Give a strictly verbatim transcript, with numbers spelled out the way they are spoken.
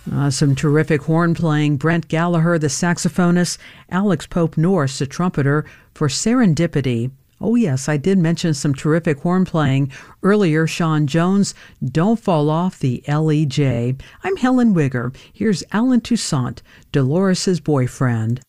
Uh, some terrific horn playing. Brent Gallagher, the saxophonist. Alex Pope Norse, the trumpeter, for Serendipity. Oh yes, I did mention some terrific horn playing earlier. Sean Jones, Don't Fall Off the L E J. I'm Helen Wigger. Here's Alan Toussaint, Dolores' boyfriend.